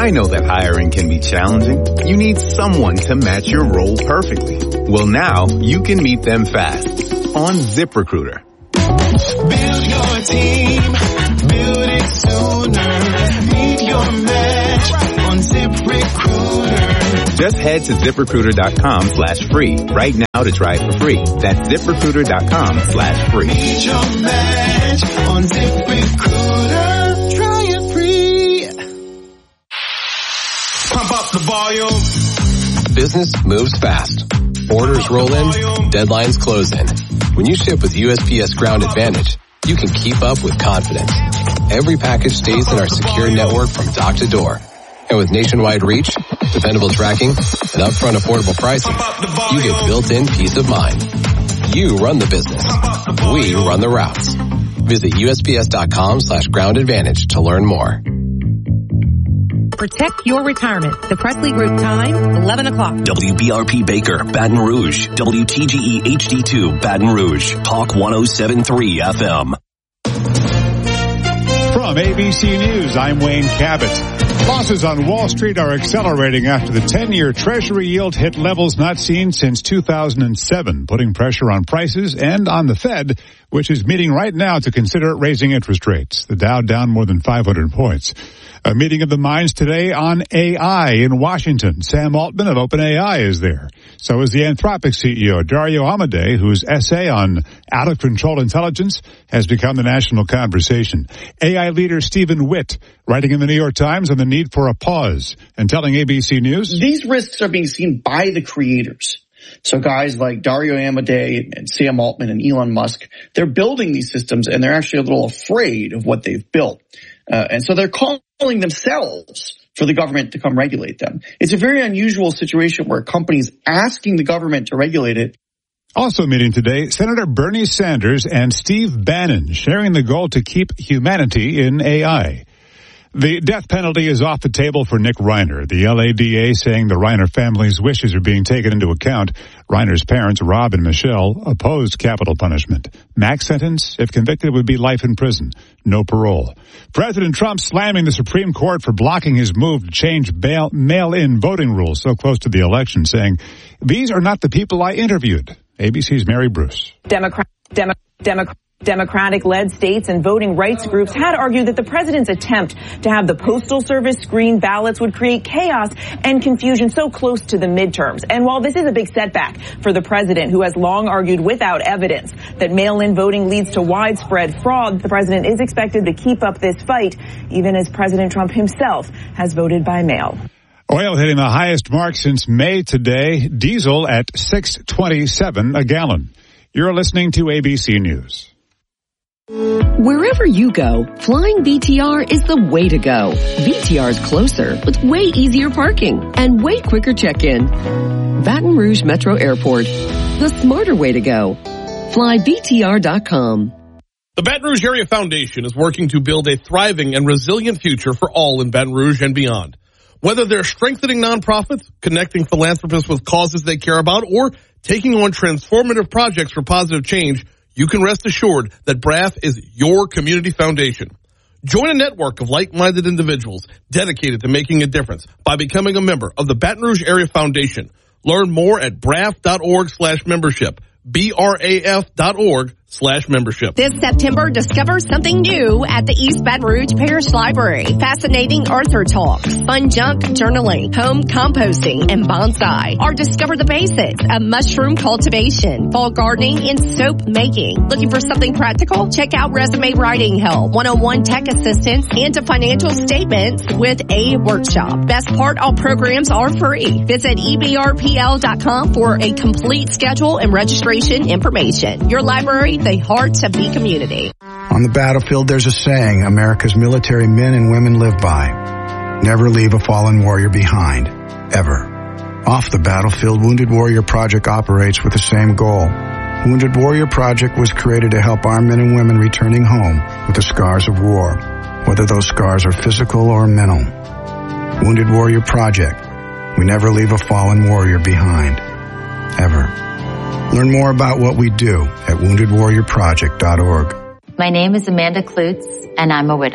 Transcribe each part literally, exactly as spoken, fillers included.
I know that hiring can be challenging. You need someone to match your role perfectly. Well, now you can meet them fast on ZipRecruiter. Build your team, build it sooner. Meet your match on ZipRecruiter. Just head to ZipRecruiter.com slash free right now to try it for free. That's ZipRecruiter.com slash free. Meet your match on ZipRecruiter. Try it free. Pump up the volume. Business moves fast. Orders roll in, deadlines close in. When you ship with U S P S Ground Advantage, you can keep up with confidence. Every package stays in our secure network from dock to door. And with nationwide reach, dependable tracking, and upfront affordable pricing, you get built-in peace of mind. You run the business. We run the routes. Visit USPS.com slash ground advantage to learn more. Protect your retirement. The Presley Group time, eleven o'clock. W B R P Baker, Baton Rouge. W T G E H D two, Baton Rouge. Talk one oh seven point three F M. From A B C News, I'm Wayne Cabot. Losses on Wall Street are accelerating after the ten-year Treasury yield hit levels not seen since two thousand seven, putting pressure on prices and on the Fed, which is meeting right now to consider raising interest rates. The Dow down more than five hundred points. A meeting of the minds today on A I in Washington. Sam Altman of OpenAI is there. So is the Anthropic C E O, Dario Amodei, whose essay on out-of-control intelligence has become the national conversation. A I leader Stephen Witt, writing in the New York Times on the need for a pause and telling A B C News, these risks are being seen by the creators. So guys like Dario Amodei and Sam Altman and Elon Musk, they're building these systems and they're actually a little afraid of what they've built. Uh, and so they're calling themselves for the government to come regulate them. It's a very unusual situation where a company's asking the government to regulate it. Also meeting today, Senator Bernie Sanders and Steve Bannon sharing the goal to keep humanity in A I. The death penalty is off the table for Nick Reiner. The L A D A saying the Reiner family's wishes are being taken into account. Reiner's parents, Rob and Michelle, opposed capital punishment. Max sentence, if convicted, would be life in prison. No parole. President Trump slamming the Supreme Court for blocking his move to change bail, mail-in voting rules so close to the election, saying, these are not the people I interviewed. A B C's Mary Bruce. Democrat, Demo, Democrat. Democratic-led states and voting rights groups had argued that the president's attempt to have the Postal Service screen ballots would create chaos and confusion so close to the midterms. And while this is a big setback for the president, who has long argued without evidence that mail-in voting leads to widespread fraud, the president is expected to keep up this fight, even as President Trump himself has voted by mail. Oil hitting the highest mark since May today. Diesel at six twenty-seven a gallon. You're listening to A B C News. Wherever you go, flying V T R is the way to go. V T R is closer with way easier parking and way quicker check-in. Baton Rouge Metro Airport, the smarter way to go. Fly V T R dot com. The Baton Rouge Area Foundation is working to build a thriving and resilient future for all in Baton Rouge and beyond. Whether they're strengthening nonprofits, connecting philanthropists with causes they care about, or taking on transformative projects for positive change, you can rest assured that B R A F is your community foundation. Join a network of like-minded individuals dedicated to making a difference by becoming a member of the Baton Rouge Area Foundation. Learn more at braf.org slash membership. B R A F dot org slash membership. This September, discover something new at the East Baton Rouge Parish Library. Fascinating Arthur talks, fun junk journaling, home composting, and bonsai. Or discover the basics of mushroom cultivation, fall gardening, and soap making. Looking for something practical? Check out resume writing help, one oh one tech assistance, and to financial statements with a workshop. Best part, all programs are free. Visit E B R P L dot com for a complete schedule and registration information. Your library, the heart of the community. On the battlefield, there's a saying America's military men and women live by. Never leave a fallen warrior behind. Ever. Off the battlefield, Wounded Warrior Project operates with the same goal. Wounded Warrior Project was created to help our men and women returning home with the scars of war, whether those scars are physical or mental. Wounded Warrior Project. We never leave a fallen warrior behind. Ever. Learn more about what we do at wounded warrior project dot org. My name is Amanda Klutz, and I'm a widow.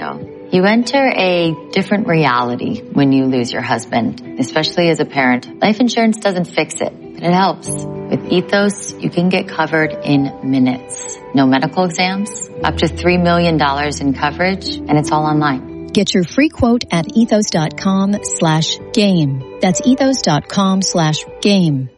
You enter a different reality when you lose your husband, especially as a parent. Life insurance doesn't fix it, but it helps. With Ethos, you can get covered in minutes. No medical exams, up to three million dollars in coverage, and it's all online. Get your free quote at ethos.com slash game. That's ethos.com slash game.